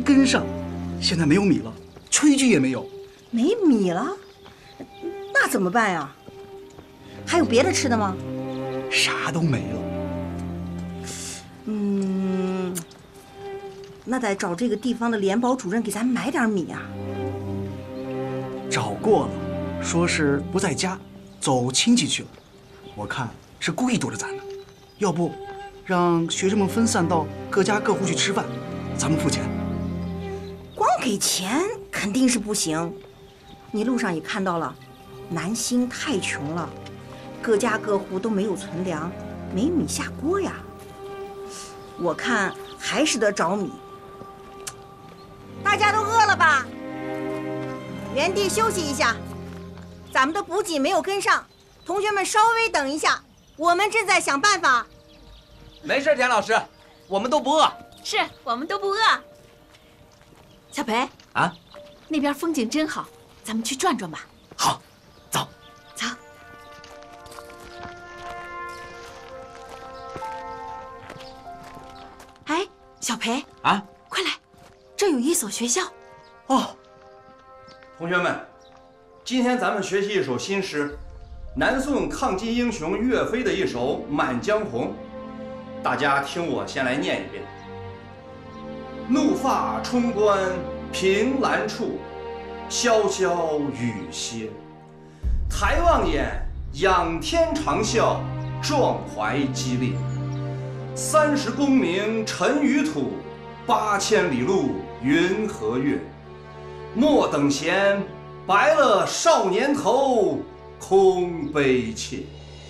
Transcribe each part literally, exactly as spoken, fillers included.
跟上，现在没有米了，炊具也没有， 没米了，那怎么办呀？还有别的吃的吗？ 啥都没了。 嗯，那得找这个地方的联保主任给咱买点米啊。 找过了，说是不在家，走亲戚去了。我看是故意躲着咱呢。要不，让学生们分散到各家各户去吃饭，咱们付钱。 光给钱肯定是不行。你路上也看到了，南兴太穷了，各家各户都没有存粮，没米下锅呀。我看还是得找米。大家都饿了吧？原地休息一下，咱们的补给没有跟上，同学们稍微等一下，我们正在想办法。 没事，田老师，我们都不饿。 是我们都不饿。小裴啊， 那边风景真好，咱们去转转吧。 好，走， 走。哎，小裴啊， 快来，这有一所学校。 哦， 同学们，今天咱们学习一首新诗，南宋抗金英雄岳飞的一首《满江红》。大家听我先来念一遍：怒发冲冠凭栏处，潇潇雨歇。抬望眼，仰天长啸，壮怀激烈。三十功名尘与土，八千里路云和月。莫等闲，白了少年头，空悲切。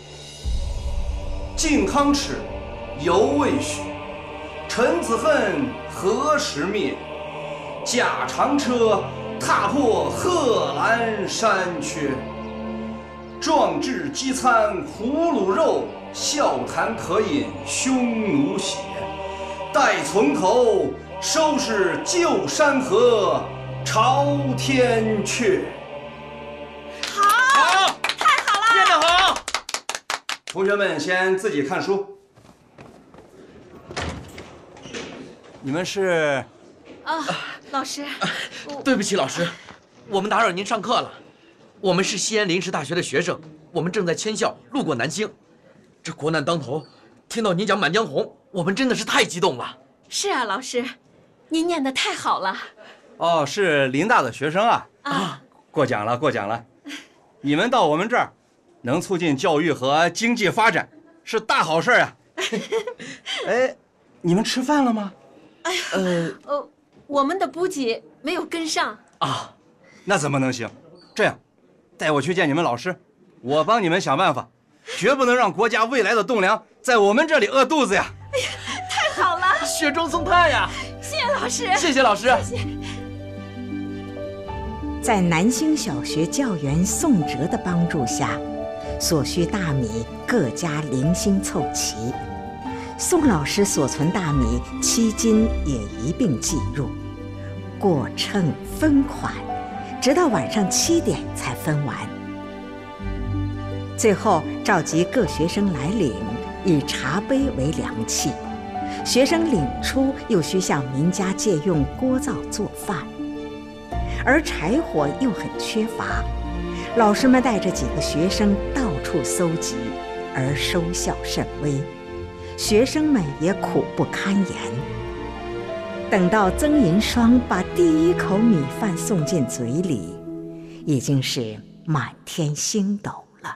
靖康耻，犹未许，臣子恨，何时灭？驾长车，踏破贺兰山缺。壮志饥餐胡虏肉，笑谈渴饮匈奴血。待从头，收拾旧山河，朝天阙。 好，太好了， 念得好。 同学们先自己看书。你们是？ 啊，老师， 对不起，老师，我们打扰您上课了。我们是西安临时大学的学生，我们正在迁校，路过南兴。这国难当头，听到您讲《满江红》，我们真的是太激动了。 是啊，老师，您念得太好了。 哦，是林大的学生啊！ 啊， 过奖了，过奖了。你们到我们这儿，能促进教育和经济发展，是大好事啊！哎，你们吃饭了吗？ 哎呀，呃，呃，我们的补给没有跟上啊，那怎么能行？这样，带我去见你们老师，我帮你们想办法，绝不能让国家未来的栋梁在我们这里饿肚子呀！ 哎呀，太好了， 雪中送炭呀！ 谢谢老师， 谢谢老师。 谢谢。 在南兴小学教员宋哲的帮助下，所需大米各家零星凑齐。宋老师所存大米七斤也一并计入，过秤分款，直到晚上七点才分完。最后召集各学生来领，以茶杯为量器。学生领出又需向民家借用锅灶做饭，而柴火又很缺乏，老师们带着几个学生到处搜集，而收效甚微，学生们也苦不堪言。等到曾银霜把第一口米饭送进嘴里，已经是满天星斗了。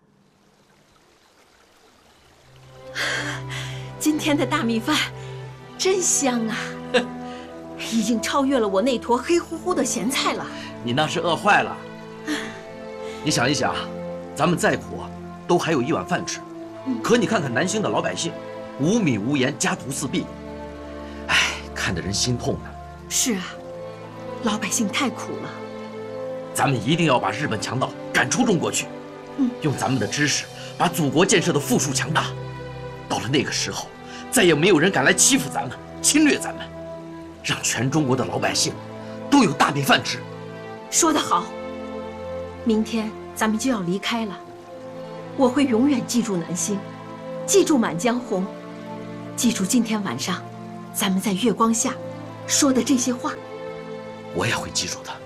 今天的大米饭真香啊，已经超越了我那坨黑乎乎的咸菜了。 你那是饿坏了。你想一想，咱们再苦，都还有一碗饭吃。可你看看南兴的老百姓，无米无盐，家徒四壁，哎，看得人心痛呢。 是啊，老百姓太苦了。 咱们一定要把日本强盗赶出中国去， 嗯， 用咱们的知识把祖国建设的富庶强大。到了那个时候，再也没有人敢来欺负咱们、侵略咱们，让全中国的老百姓都有大米饭吃。 说得好，明天咱们就要离开了，我会永远记住南兴，记住满江红，记住今天晚上咱们在月光下说的这些话。 我也会记住的。